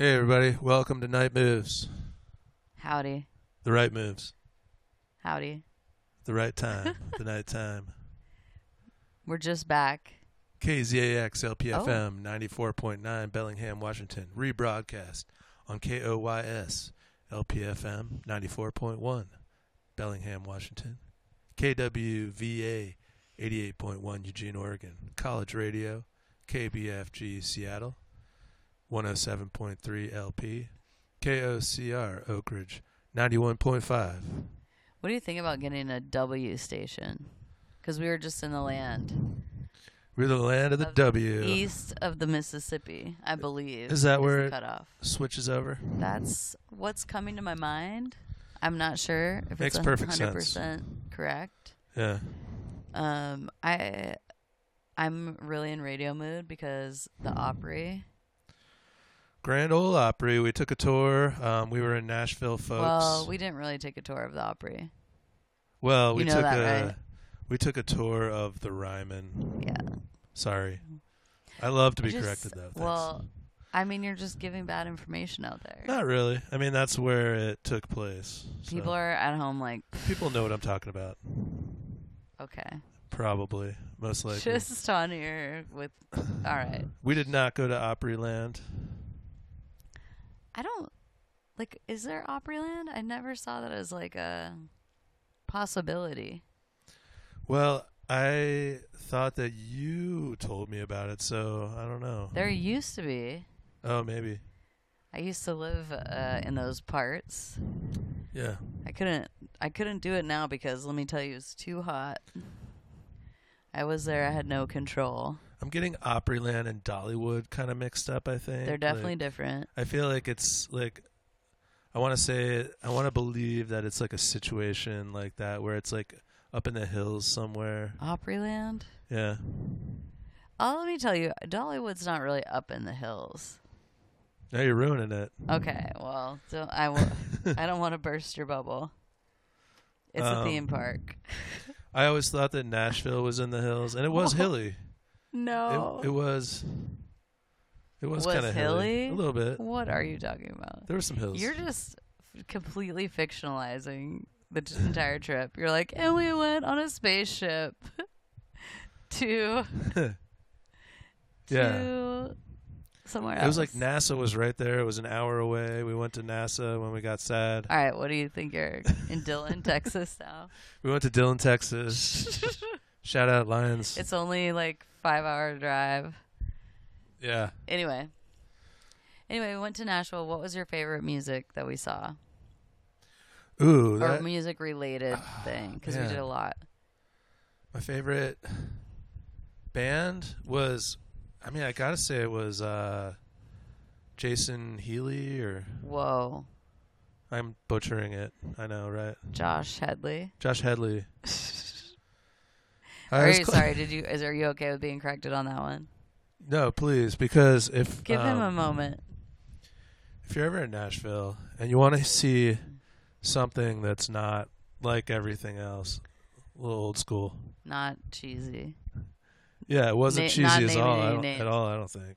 Hey everybody, welcome to Night Moves. Howdy. The right moves. Howdy. The right time. The night time. We're just back. KZAX LPFM 94.9 Bellingham, Washington. Rebroadcast on KOYS LPFM 94.1 Bellingham, Washington. KWVA 88.1 Eugene, Oregon. College Radio KBFG Seattle 107.3 LP. KOCR Oak Ridge 91.5. What do you think about getting a W station? Because we were just in the land. We're the land of the W. East of the Mississippi, I believe. Is that where the cutoff? Switches over? That's what's coming to my mind. I'm not sure if Makes it's perfect 100% sense. correct. Yeah. I'm really in radio mood because the Opry. Grand Ole Opry. We took a tour. We were in Nashville, folks. Well, we didn't really take a tour of the Opry. Well, we You know took that, right? we took a tour of the Ryman. Yeah. Sorry. I love to be Just- corrected though. Thanks. Well, I mean, you're just giving bad information out there. Not really. I mean, that's where it took place. So People are at home like, people know what I'm talking about. okay. Probably. Most likely. Just on here with, all right. We did not go to Opryland. I don't, like, is there Opryland? I never saw that as like a possibility. Well, I thought that you told me about it, so I don't know. There used to be. Oh, maybe. I used to live in those parts. Yeah. I couldn't do it now because let me tell you, it's too hot. I was there. I had no control. I'm getting Opryland and Dollywood kind of mixed up, I think. They're definitely Like, different. I feel like it's like, I want to believe that it's like a situation like that where it's like up in the hills somewhere. Opryland? Yeah. Oh, let me tell you, Dollywood's not really up in the hills. Now you're ruining it. Okay, well, I don't want to burst your bubble. It's a theme park. I always thought that Nashville was in the hills, and it was hilly. No. It was Was kind of hilly. A little bit. What are you talking about? There were some hills. You're just completely fictionalizing the entire trip. You're like, and we went on a spaceship to somewhere else. It was like NASA was right there. It was an hour away. We went to NASA when we got sad. All right, what do you think? You're in Dillon, Texas now? We went to Dillon, Texas. Shout out Lions. It's only like 5-hour drive. Yeah. Anyway, we went to Nashville. What was your favorite music that we saw? Ooh, Or that, music-related thing? Because we man. did a lot. my favorite band was, I mean, I gotta say it was Jason Healy, or Whoa. I'm butchering it. I know, right? Josh Headley. Josh Headley. Are you okay with being corrected on that one? No, please, because if Give him a moment. if you're ever in Nashville and you want to see something that's not like everything else, a little old school. Not cheesy. Yeah, it wasn't Not cheesy naming I any don't think.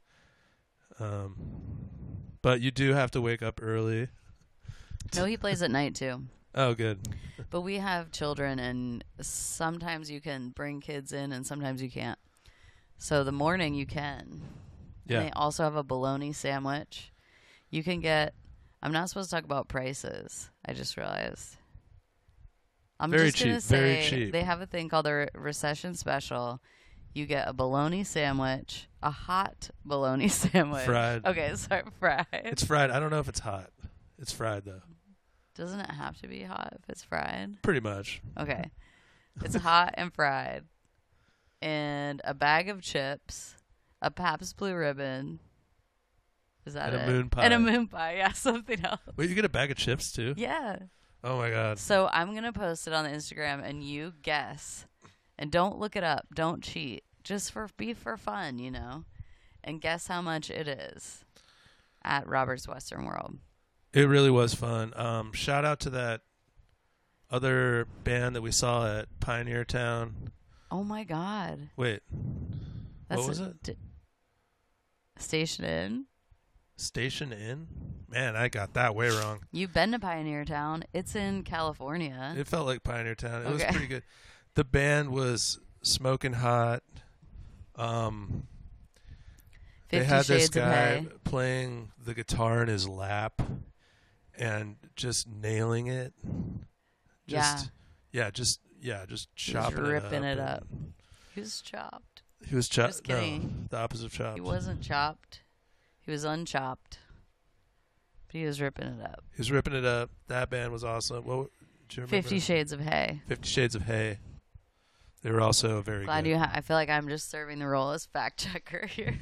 But you do have to wake up early. No, he plays at night too. Oh, good. But we have children, and sometimes you can bring kids in, and sometimes you can't. So the morning you can. Yeah. And they also have a bologna sandwich. You can get. I'm not supposed to talk about prices. I just realized. I'm Very just gonna cheap, very say cheap. they have a thing called the recession special. You get a bologna sandwich, a hot bologna sandwich. Fried. Okay, sorry, fried. It's fried. I don't know if it's hot. It's fried, though. Doesn't it have to be hot if it's fried? Pretty much. Okay. It's hot and fried. And a bag of chips, a Pabst Blue Ribbon. Is that And it? a moon pie. And a moon pie. Yeah, something else. Wait, you get a bag of chips, too? Yeah. Oh, my God. So I'm going to post it on the Instagram, and you guess. And don't look it up. Don't cheat. Just be for fun, you know. And guess how much it is at Robert's Western World. It really was fun. Shout out to that other band that we saw at Pioneer Town. Oh, my God. Wait. That's What was it? Station Inn. Station Inn? Man, I got that way wrong. You've been to Pioneer Town. It's in California. It felt like Pioneer Town. It was Okay. pretty good. The band was smoking hot. They 50 had this Shades of guy Hay. playing the guitar in his lap and just nailing it. Just chopping ripping it and- up. He was chopped. He was Just chopped. No, kidding. the opposite of chopped. He wasn't chopped. He was unchopped. But he was ripping it up. He was ripping it up. That band was awesome. What do you remember? 50 Shades of Hay. 50 Shades of Hay. They were also very Glad good. you. I feel like I'm just serving the role as fact checker here.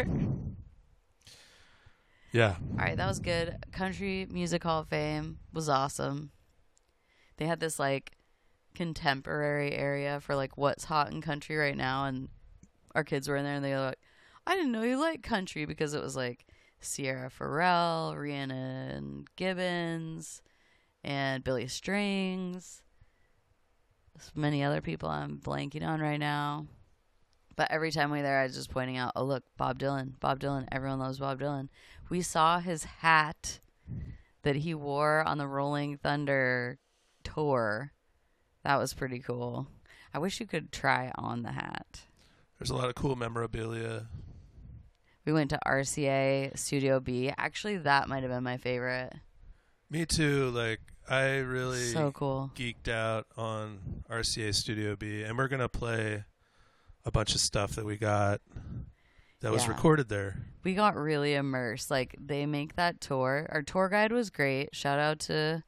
Yeah. All right, that was good. Country Music Hall of Fame was awesome. They had this like contemporary area for like what's hot in country right now, and our kids were in there and they were like, I didn't know you liked country, because it was like Sierra Farrell, Rhiannon Gibbons, and Billy Strings. There's many other people I'm blanking on right now. But every time we were there, I was just pointing out, oh, look, Bob Dylan. Bob Dylan. Everyone loves Bob Dylan. We saw his hat that he wore on the Rolling Thunder tour. That was pretty cool. I wish you could try on the hat. There's a lot of cool memorabilia. We went to RCA Studio B. Actually, that might have been my favorite. Me too. Like, I really So cool. geeked out on RCA Studio B, and we're going to play a bunch of stuff that we got that was Yeah. recorded there. We got really immersed. Like, they make that tour. Our tour guide was great. Shout out to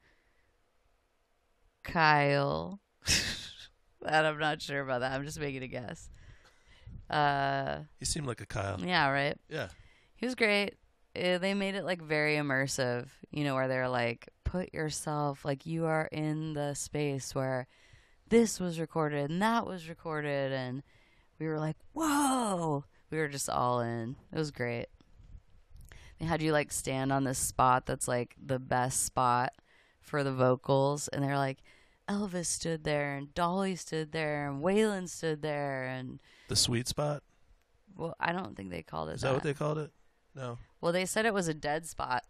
Kyle. That I'm not sure about that. I'm just making a guess. He seemed like a Kyle. Yeah, right. Yeah. He was great. They made it like very immersive, you know, where they're like, put yourself, like you are in the space where this was recorded and that was recorded. And we were like, whoa. We were just all in. It was great. They had you like stand on this spot that's like the best spot for the vocals. And they're like, Elvis stood there and Dolly stood there and Waylon stood there. And, The sweet spot? well, I don't think they called it Is that what they called it? No. Well, they said it was a dead spot.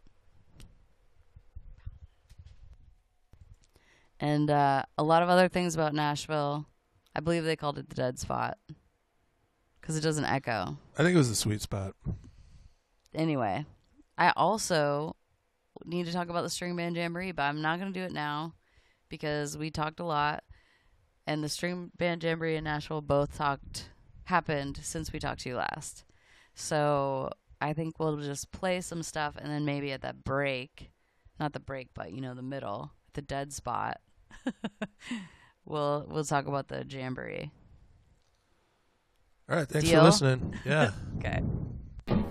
And a lot of other things about Nashville. I believe they called it the dead spot because it doesn't echo. I think it was the sweet spot. Anyway, I also need to talk about the String Band Jamboree, but I'm not going to do it now because we talked a lot. And the String Band Jamboree and Nashville both happened since we talked to you last. So I think we'll just play some stuff, and then maybe at that break, not the break, but, you know, the middle, the dead spot, we'll talk about the Jamboree. All right. Thanks Deal? for listening. Yeah. Okay.